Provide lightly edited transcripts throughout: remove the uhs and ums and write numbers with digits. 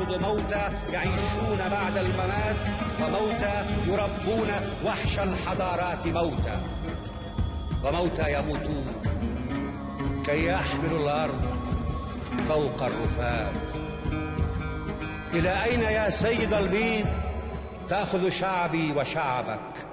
نحشد موتى يعيشون بعد الممات وموتى يربون وحش الحضارات موتى وموتى يموتون كي يحملوا الأرض فوق الرفات. إلى أين يا سيد البيض تأخذ شعبي وشعبك؟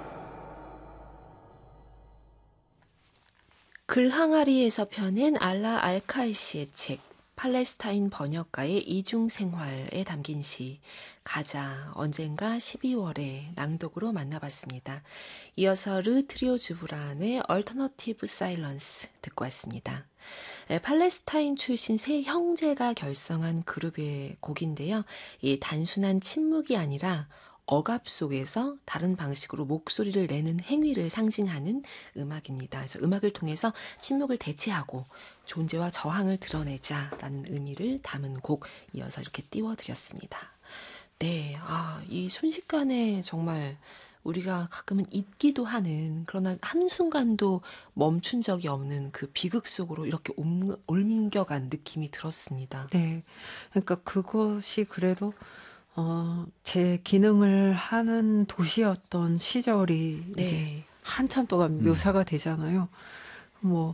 글 항아리에서 펴낸 알라 알카이시의 책 팔레스타인 번역가의 이중생활에 담긴 시 가자 언젠가 12월에 낭독으로 만나봤습니다. 이어서 르 트리오 주브란의 얼터너티브 사일런스 듣고 왔습니다. 팔레스타인 출신 세 형제가 결성한 그룹의 곡인데요. 이 단순한 침묵이 아니라 억압 속에서 다른 방식으로 목소리를 내는 행위를 상징하는 음악입니다. 그래서 음악을 통해서 침묵을 대체하고 존재와 저항을 드러내자라는 의미를 담은 곡 이어서 이렇게 띄워드렸습니다. 네, 이 순식간에 정말 우리가 가끔은 잊기도 하는 그러나 한순간도 멈춘 적이 없는 그 비극 속으로 이렇게 옮겨간 느낌이 들었습니다. 네, 그러니까 그것이 그래도 제 기능을 하는 도시였던 시절이 네. 이제 한참 동안 묘사가 되잖아요. 뭐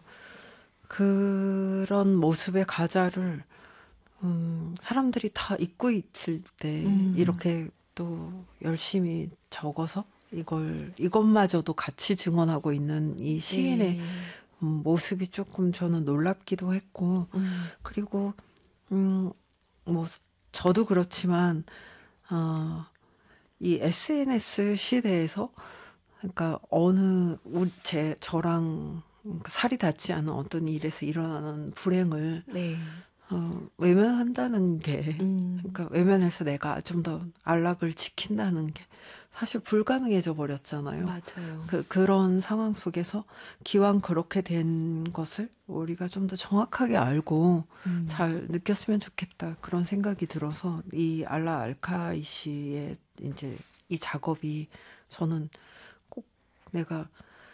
그런 모습의 가자를 사람들이 다 잊고 있을 때 이렇게 또 열심히 적어서 이것마저도 같이 증언하고 있는 이 시인의 모습이 조금 저는 놀랍기도 했고 그리고 뭐 저도 그렇지만 이 SNS 시대에서 그러니까 저랑 살이 닿지 않은 어떤 일에서 일어나는 불행을 네. 외면한다는 게 그러니까 외면해서 내가 좀 더 안락을 지킨다는 게 사실 불가능해져 버렸잖아요. 맞아요. 그런 상황 속에서 기왕 그렇게 된 것을 우리가 좀 더 정확하게 알고 잘 느꼈으면 좋겠다. 그런 생각이 들어서 이 알라 알카이 씨의 이제 이 작업이 저는 꼭 내가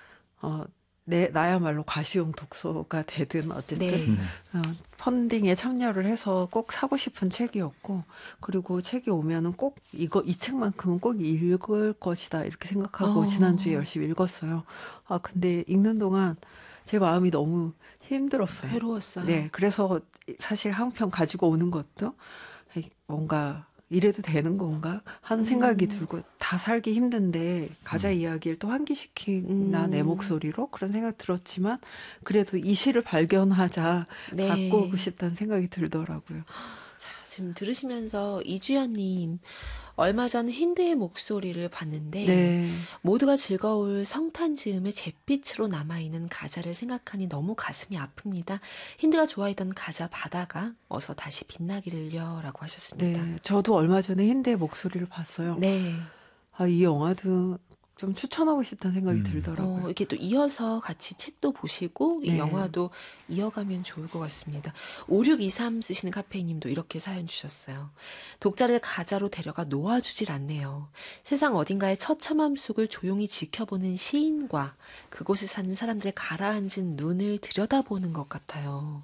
나야말로 과시용 독서가 되든 어쨌든 네. 펀딩에 참여를 해서 꼭 사고 싶은 책이었고 그리고 책이 오면은 꼭 이 책만큼은 꼭 읽을 것이다 이렇게 생각하고 지난주에 열심히 읽었어요. 근데 읽는 동안 제 마음이 너무 힘들었어요. 괴로웠어요. 네, 그래서 사실 한 편 가지고 오는 것도 뭔가 이래도 되는 건가 하는 생각이 들고 다 살기 힘든데 가자 이야기를 또 환기시키나 내 목소리로 그런 생각 들었지만 그래도 이 시를 발견하자 네. 갖고 오고 싶다는 생각이 들더라고요. 지금 들으시면서 이주연님 얼마 전 힌드의 목소리를 봤는데 네. 모두가 즐거울 성탄 즈음의 잿빛으로 남아있는 가자를 생각하니 너무 가슴이 아픕니다. 힌드가 좋아했던 가자 바다가 어서 다시 빛나기를요 라고 하셨습니다. 네, 저도 얼마 전에 힌드의 목소리를 봤어요. 네. 이 영화도 좀 추천하고 싶다는 생각이 들더라고요. 이렇게 또 이어서 같이 책도 보시고 이 네. 영화도 이어가면 좋을 것 같습니다. 5623 쓰시는 카페인님도 이렇게 사연 주셨어요. 독자를 가자로 데려가 놓아주질 않네요. 세상 어딘가의 처참함 속을 조용히 지켜보는 시인과 그곳에 사는 사람들의 가라앉은 눈을 들여다보는 것 같아요.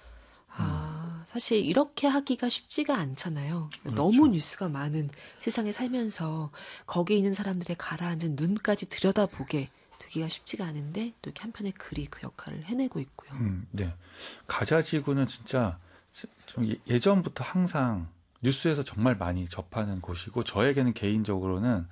사실 이렇게 하기가 쉽지가 않잖아요. 그렇죠. 너무 뉴스가 많은 세상에 살면서 거기에 있는 사람들의 가라앉은 눈까지 들여다보게 되기가 쉽지가 않은데 또 이렇게 한편의 글이 그 역할을 해내고 있고요. 네. 가자지구는 진짜 좀 예전부터 항상 뉴스에서 정말 많이 접하는 곳이고 저에게는 개인적으로는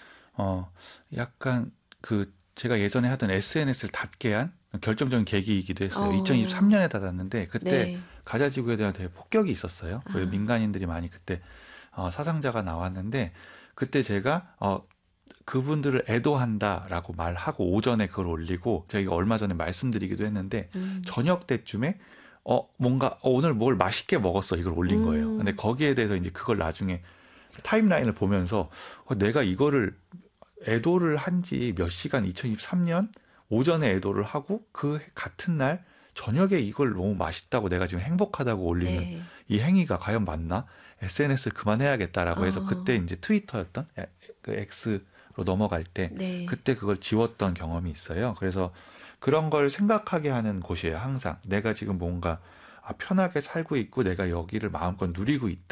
약간 제가 예전에 하던 SNS를 닫게 한 결정적인 계기이기도 했어요. 2023년에 닫았는데 그때 네. 가자지구에 대한 되게 폭격이 있었어요. 민간인들이 많이 그때 사상자가 나왔는데 그때 제가 그분들을 애도한다라고 말하고 오전에 그걸 올리고 제가 이거 얼마 전에 말씀드리기도 했는데 저녁 때쯤에 뭔가 오늘 뭘 맛있게 먹었어 이걸 올린 거예요. 근데 거기에 대해서 이제 그걸 나중에 타임라인을 보면서 내가 이거를 애도를 한 지 몇 시간 2023년 오전에 애도를 하고 그 같은 날 저녁에 이걸 너무 맛있다고 내가 지금 행복하다고 올리는 네. 이 행위가 과연 맞나? SNS를 그만해야겠다라고 해서 그때 이제 트위터였던 그 X로 넘어갈 때 네. 그때 그걸 지웠던 경험이 있어요. 그래서 그런 걸 생각하게 하는 곳이에요. 항상 내가 지금 뭔가 편하게 살고 있고 내가 여기를 마음껏 누리고 있다.